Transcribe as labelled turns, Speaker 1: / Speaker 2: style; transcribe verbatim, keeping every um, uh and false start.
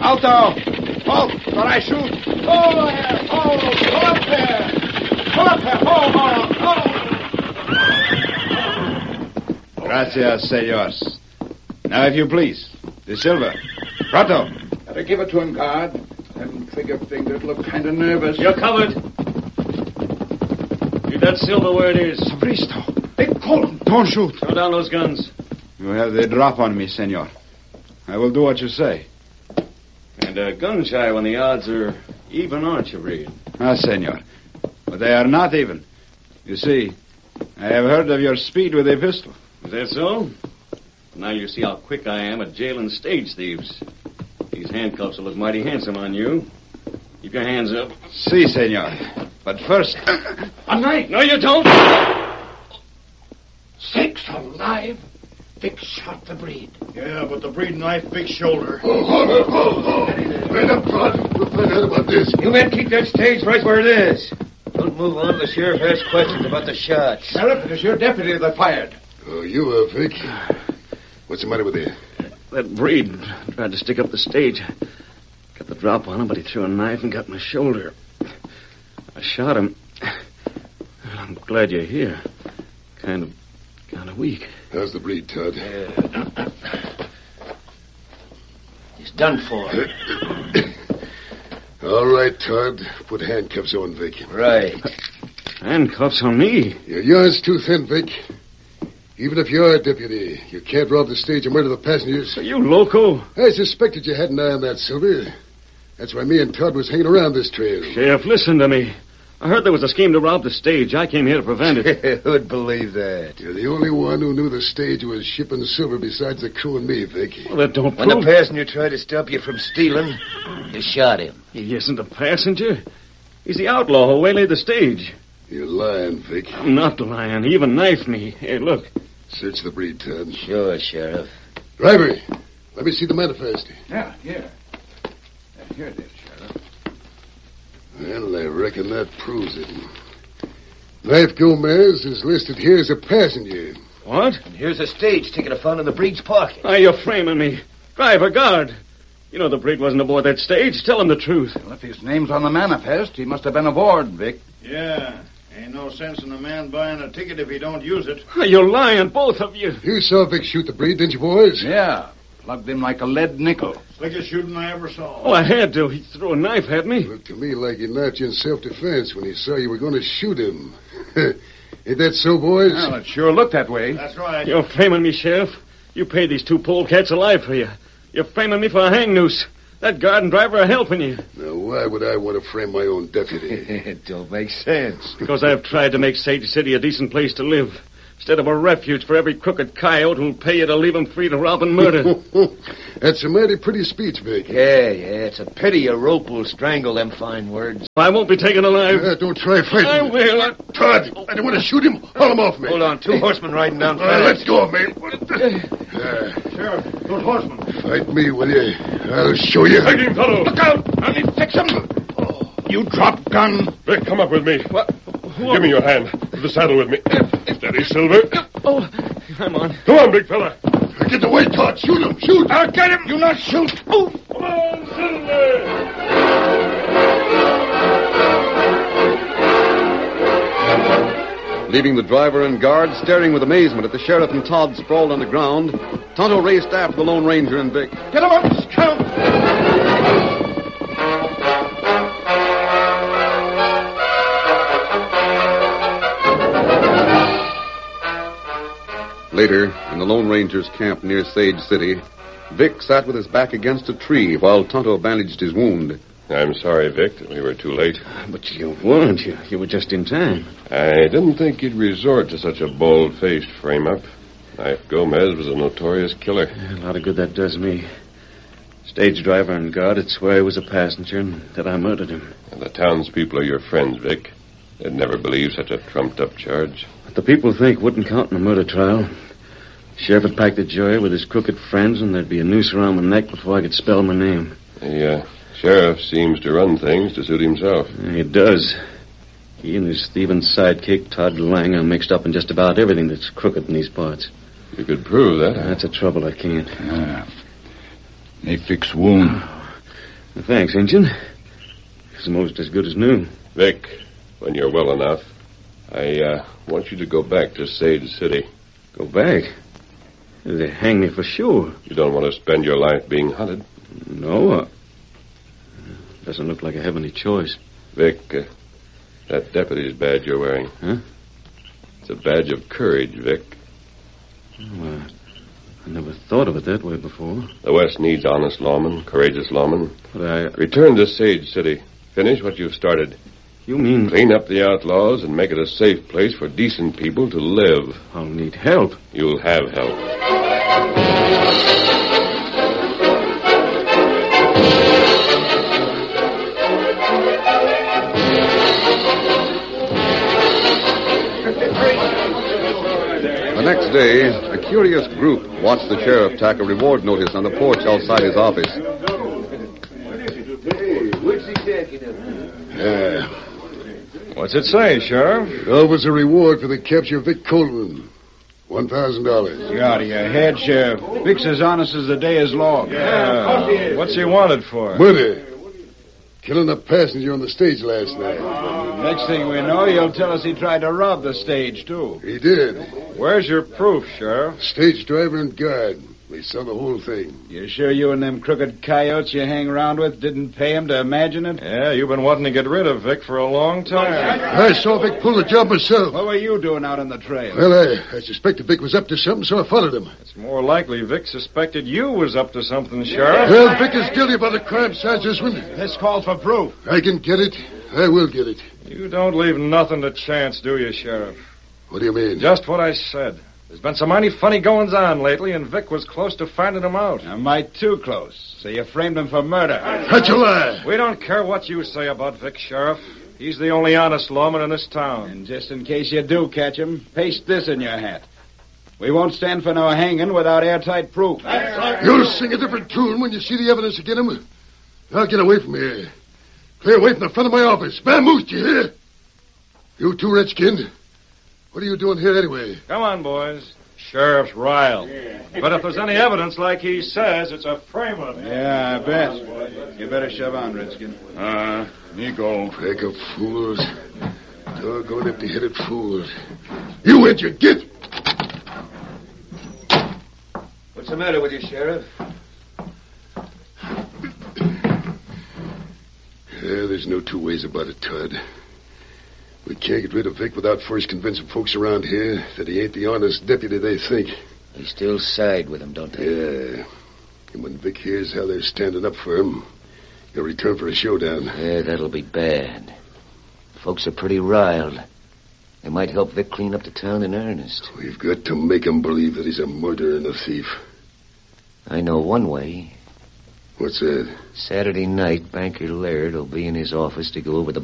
Speaker 1: Alto! Halt! Or I shoot!
Speaker 2: Hold here! Hold! Pull up there! Pull up there! Hold! Hold! Hold!
Speaker 1: Gracias, senors. Now, if you please, De Silva. Pronto.
Speaker 2: Better give it to him, guard. Them trigger-fingers look kind of nervous.
Speaker 3: You're covered. Leave that silver where it is.
Speaker 1: Sabristo.
Speaker 2: Hey, call him.
Speaker 1: Don't shoot.
Speaker 3: Throw down those guns.
Speaker 1: You have the drop on me, senor. I will do what you say.
Speaker 3: And uh, gun shy when the odds are even, aren't you, Reed?
Speaker 1: Ah, senor. But they are not even. You see, I have heard of your speed with a pistol.
Speaker 3: Is that so? Now you see how quick I am at jailing stage thieves. These handcuffs will look mighty handsome on you. Keep your hands up.
Speaker 1: Si, senor. But first...
Speaker 2: A knife.
Speaker 3: No, you don't.
Speaker 2: Sakes alive. Vic shot the breed.
Speaker 4: Yeah, but the breed knife, big shoulder.
Speaker 5: Oh, hold on, hold on. Wait up, Todd. We'll find out about this.
Speaker 6: You men keep that stage right where it is. Don't move on. The sheriff has questions about the shots.
Speaker 2: Sheriff, it is your deputy that fired.
Speaker 5: Oh, you are, Vic. What's the matter with you?
Speaker 3: That breed tried to stick up the stage. Got the drop on him, but he threw a knife and got my shoulder. I shot him. Well, I'm glad you're here. Kind of, kind of weak.
Speaker 5: How's the breed, Todd?
Speaker 6: Yeah. He's done for.
Speaker 5: All right, Todd. Put handcuffs on Vic.
Speaker 6: Right.
Speaker 3: Handcuffs on me?
Speaker 5: Your yarn's too thin, Vic. Even if you are a deputy, you can't rob the stage and murder the passengers.
Speaker 3: Are you loco?
Speaker 5: I suspected you had an eye on that, Silver. That's why me and Todd was hanging around this trail.
Speaker 3: Sheriff, listen to me. I heard there was a scheme to rob the stage. I came here to prevent it.
Speaker 6: Who'd believe that?
Speaker 5: You're the only one who knew the stage was shipping silver besides the crew and me, Vic.
Speaker 3: Well, that don't
Speaker 6: When
Speaker 3: prove...
Speaker 6: the passenger tried to stop you from stealing, you shot him.
Speaker 3: He isn't a passenger. He's the outlaw who waylaid the stage.
Speaker 5: You're lying, Vic.
Speaker 3: I'm not lying. He even knifed me. Hey, look.
Speaker 5: Search the breed, Todd.
Speaker 6: Sure, Sheriff.
Speaker 5: Driver, let me see the manifest.
Speaker 2: Yeah, here. Yeah, here it is, Sheriff.
Speaker 5: Well, I reckon that proves it. Knife Gomez is listed here as a passenger.
Speaker 3: What?
Speaker 6: And here's a stage ticket I found in the breed's pocket.
Speaker 3: Ah, you're framing me. Driver, guard. You know the breed wasn't aboard that stage. Tell him the truth.
Speaker 2: Well, if his name's on the manifest, he must have been aboard, Vic.
Speaker 4: Yeah. Ain't no sense in a man buying a ticket if he don't use it.
Speaker 3: Ah, you're lying, both of you.
Speaker 5: You saw Vic shoot the breed, didn't you, boys?
Speaker 2: Yeah. Plugged him like a lead nickel.
Speaker 4: Slickest shooting I ever saw.
Speaker 3: Oh, I had to. He threw a knife at me.
Speaker 5: Looked to me like he knifed you in self-defense when he saw you were going to shoot him. Ain't that so, boys?
Speaker 2: Well, it sure looked that way.
Speaker 4: That's right.
Speaker 3: You're framing me, Sheriff. You paid these two polecats alive for you. You're framing me for a hang noose. That guard and driver are helping you.
Speaker 5: Now, why would I want to frame my own deputy?
Speaker 6: It don't make sense.
Speaker 3: Because I've tried to make Sage City a decent place to live. Instead of a refuge for every crooked coyote who'll pay you to leave him free to rob and murder.
Speaker 5: That's a mighty pretty speech, Vic.
Speaker 6: Yeah, yeah, it's a pity a rope will strangle them fine words.
Speaker 3: I won't be taken alive.
Speaker 5: Uh, don't try fighting.
Speaker 3: I will. I...
Speaker 5: Todd, I don't want to shoot him. Haul him off me.
Speaker 6: Hold on, two horsemen riding down
Speaker 5: All right,
Speaker 6: fast.
Speaker 5: let's go, mate. Uh,
Speaker 4: Sheriff, those horsemen.
Speaker 5: fight me, will you? I'll show you.
Speaker 4: Fighting fellow.
Speaker 2: Look out! Let me fix him! You drop gun.
Speaker 4: Vic, come up with me.
Speaker 3: What?
Speaker 4: Give me your hand. To the saddle with me. Steady, Silver.
Speaker 3: Oh, I'm on.
Speaker 4: Come on, big fella.
Speaker 5: Get away, Todd. Shoot him. Shoot.
Speaker 2: I'll get him. You not shoot. Oh.
Speaker 4: Come on, Silver.
Speaker 7: Leaving the driver and guard staring with amazement at the sheriff and Todd sprawled on the ground, Tonto raced after the Lone Ranger and Vic.
Speaker 2: Get him up, Scout.
Speaker 7: Later, in the Lone Ranger's camp near Sage City, Vic sat with his back against a tree while Tonto bandaged his wound.
Speaker 4: I'm sorry, Vic, that we were too late.
Speaker 3: But you weren't. You, you were just in time.
Speaker 4: I didn't think you'd resort to such a bold-faced frame-up. Knife Gomez was a notorious killer.
Speaker 3: A lot of good that does me. Stage driver and guard would swear he was a passenger and that I murdered him.
Speaker 4: And the townspeople are your friends, Vic. They'd never believe such a trumped-up charge.
Speaker 3: What the people think wouldn't count in a murder trial. Sheriff would pack the jury with his crooked friends, and there'd be a noose around my neck before I could spell my name.
Speaker 4: The uh, sheriff seems to run things to suit himself.
Speaker 3: He does. He and his thieving sidekick, Todd Lang, are mixed up in just about everything that's crooked in these parts.
Speaker 4: You could prove that.
Speaker 3: That's the trouble. I can't.
Speaker 2: Yeah. They fix wound.
Speaker 3: Thanks, Injun. It's almost as good as new.
Speaker 4: Vic, when you're well enough, I uh, want you to go back to Sage City.
Speaker 3: Go back? They hang me for sure.
Speaker 4: You don't want to spend your life being hunted?
Speaker 3: No. Uh, doesn't look like I have any choice.
Speaker 4: Vic, uh, that deputy's badge you're wearing.
Speaker 3: Huh?
Speaker 4: It's a badge of courage, Vic.
Speaker 3: Oh, uh, I never thought of it that way before.
Speaker 4: The West needs honest lawmen, courageous lawmen.
Speaker 3: But I...
Speaker 4: Return to Sage City. Finish what you've started.
Speaker 3: You mean...
Speaker 4: Clean up the outlaws and make it a safe place for decent people to live.
Speaker 3: I'll need help.
Speaker 4: You'll have help.
Speaker 7: The next day, a curious group watched the sheriff tack a reward notice on the porch outside his office.
Speaker 5: Yeah.
Speaker 6: What's it say, Sheriff?
Speaker 5: That was a reward for the capture of Vic Coleman. One thousand dollars.
Speaker 1: You're out of your head, Sheriff. Vic's as honest as the day is long.
Speaker 6: Yeah. What's he wanted for?
Speaker 5: Murder. Killing a passenger on the stage last night.
Speaker 1: Next thing we know, you'll tell us he tried to rob the stage, too.
Speaker 5: He did.
Speaker 6: Where's your proof, Sheriff?
Speaker 5: Stage driver and guard. They saw the whole thing.
Speaker 1: You sure you and them crooked coyotes you hang around with didn't pay him to imagine it?
Speaker 6: Yeah, you've been wanting to get rid of Vic for a long time.
Speaker 5: I saw Vic pull the job myself.
Speaker 1: What were you doing out on the trail?
Speaker 5: Well, I, I suspected Vic was up to something, so I followed him.
Speaker 6: It's more likely Vic suspected you was up to something, Sheriff.
Speaker 5: Well, Vic is guilty about a crime such as this one.
Speaker 1: This calls for proof.
Speaker 5: I can get it. I will get it.
Speaker 6: You don't leave nothing to chance, do you, Sheriff?
Speaker 5: What do you mean?
Speaker 6: Just what I said. There's been some mighty funny goings-on lately, and Vic was close to finding him out.
Speaker 1: I might too close. So you framed him for murder.
Speaker 5: That's a lie.
Speaker 6: We don't care what you say about Vic, Sheriff. He's the only honest lawman in this town.
Speaker 1: And just in case you do catch him, paste this in your hat. We won't stand for no hanging without airtight proof.
Speaker 5: You'll sing a different tune when you see the evidence against him. Now get away from here. Clear away from the front of my office. Vamoose, you hear? You too, Redskin. What are you doing here anyway?
Speaker 6: Come on, boys. Sheriff's riled. But if there's any evidence like he says, it's a frame-up.
Speaker 1: Yeah, I bet. You better shove on, Redskin.
Speaker 6: Uh, me go.
Speaker 5: Pack of fools. Doggone empty-headed fools. You went, you git!
Speaker 6: What's the matter with you, Sheriff?
Speaker 5: Yeah, there's no two ways about it, Todd. We can't get rid of Vic without first convincing folks around here that he ain't the honest deputy they think.
Speaker 8: They still side with him, don't they?
Speaker 5: Yeah. And when Vic hears how they're standing up for him, he'll return for a showdown.
Speaker 8: Yeah, that'll be bad. Folks are pretty riled. They might help Vic clean up the town in earnest.
Speaker 5: We've got to make him believe that he's a murderer and a thief.
Speaker 8: I know one way.
Speaker 5: What's that?
Speaker 8: Saturday night, Banker Laird will be in his office to go over the